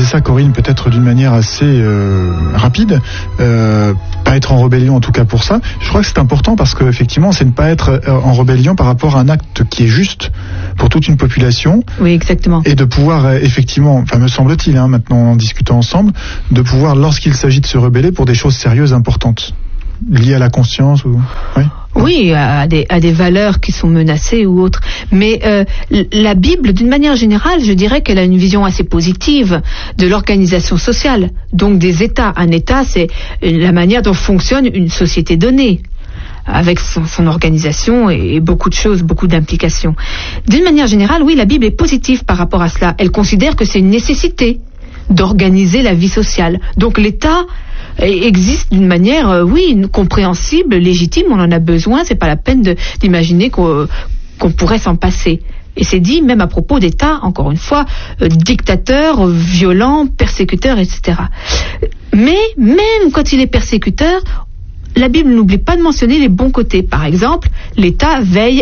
ça, Corinne, peut-être d'une manière assez rapide. Pas être en rébellion, en tout cas pour ça. Je crois que c'est important parce que effectivement, c'est ne pas être en rébellion par rapport à un acte qui est juste pour toute une population. Oui, exactement. Et de pouvoir effectivement, enfin me semble-t-il, maintenant en discutant ensemble, de pouvoir, lorsqu'il s'agit de se rebeller pour des choses sérieuses, importantes, liées à la conscience ou. Oui. Oui, à des valeurs qui sont menacées ou autres. Mais la Bible, d'une manière générale, je dirais qu'elle a une vision assez positive de l'organisation sociale, donc des États. Un État, c'est la manière dont fonctionne une société donnée, avec son organisation et beaucoup de choses, beaucoup d'implications. D'une manière générale, oui, la Bible est positive par rapport à cela. Elle considère que c'est une nécessité d'organiser la vie sociale. Donc l'État existe d'une manière, compréhensible, légitime, on en a besoin, c'est pas la peine d'imaginer qu'on pourrait s'en passer. Et c'est dit même à propos d'États, encore une fois, dictateurs, violents, persécuteurs, etc. Mais même quand il est persécuteur, la Bible n'oublie pas de mentionner les bons côtés. Par exemple, l'État veille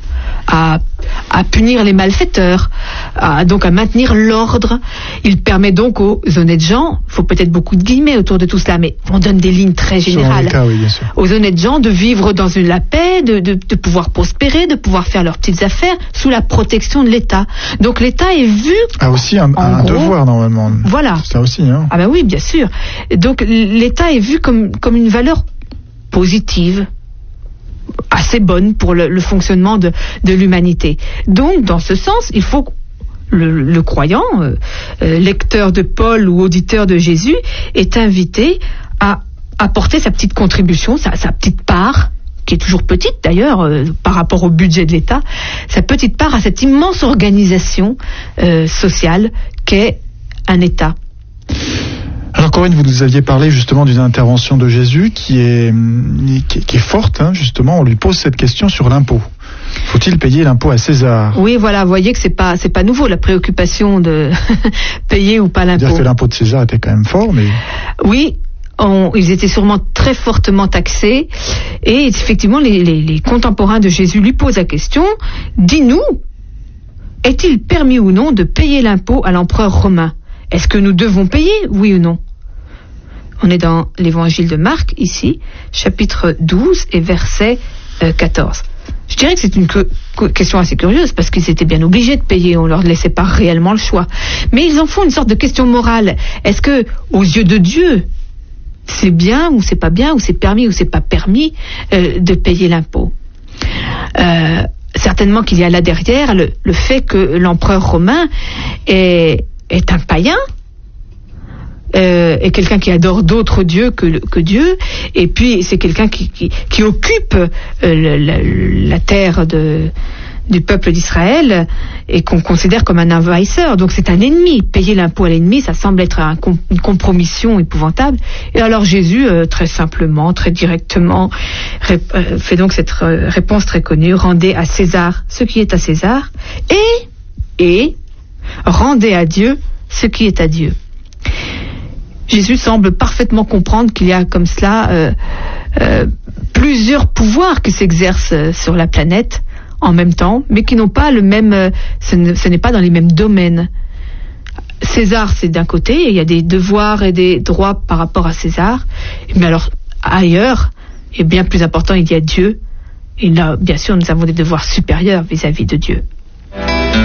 à punir les malfaiteurs, donc à maintenir l'ordre. Il permet donc aux honnêtes gens, il faut peut-être beaucoup de guillemets autour de tout cela, mais on donne des lignes très générales, oui, bien sûr, aux honnêtes gens de vivre dans la paix, de pouvoir prospérer, de pouvoir faire leurs petites affaires sous la protection de l'État. Donc l'État est vu aussi un gros, devoir normalement. Voilà. Ça aussi. Ah ben oui, bien sûr. Donc l'État est vu comme une valeur positive, assez bonne pour le fonctionnement de l'humanité. Donc, dans ce sens, il faut que le croyant, lecteur de Paul ou auditeur de Jésus, est invité à apporter sa petite contribution, sa petite part, qui est toujours petite d'ailleurs par rapport au budget de l'État, sa petite part à cette immense organisation sociale qu'est un État. Alors Corinne, vous nous aviez parlé justement d'une intervention de Jésus qui est forte, justement. On lui pose cette question sur l'impôt. Faut-il payer l'impôt à César ? Oui, voilà, vous voyez que c'est pas nouveau la préoccupation de payer ou pas l'impôt. C'est-à-dire que l'impôt de César était quand même fort, mais... Oui, ils étaient sûrement très fortement taxés. Et effectivement, les contemporains de Jésus lui posent la question, dis-nous, est-il permis ou non de payer l'impôt à l'empereur romain ? Est-ce que nous devons payer, oui ou non ? On est dans l'évangile de Marc, ici, chapitre 12 et verset 14. Je dirais que c'est une question assez curieuse, parce qu'ils étaient bien obligés de payer, on leur laissait pas réellement le choix. Mais ils en font une sorte de question morale. Est-ce que, aux yeux de Dieu, c'est bien ou c'est pas bien, ou c'est permis ou c'est pas permis de payer l'impôt ? Certainement qu'il y a là derrière le fait que l'empereur romain est un païen, est quelqu'un qui adore d'autres dieux que Dieu, et puis c'est quelqu'un qui occupe la terre du peuple d'Israël et qu'on considère comme un envahisseur. Donc c'est un ennemi. Payer l'impôt à l'ennemi, ça semble être une compromission épouvantable. Et alors Jésus, très simplement, très directement, fait donc cette réponse très connue: rendez à César ce qui est à César, et rendez à Dieu ce qui est à Dieu. Jésus semble parfaitement comprendre qu'il y a comme cela plusieurs pouvoirs qui s'exercent sur la planète en même temps, mais qui n'ont pas le même... ce n'est pas dans les mêmes domaines. César, c'est d'un côté, il y a des devoirs et des droits par rapport à César, mais alors ailleurs, et bien plus important, il y a Dieu, et là, bien sûr, nous avons des devoirs supérieurs vis-à-vis de Dieu.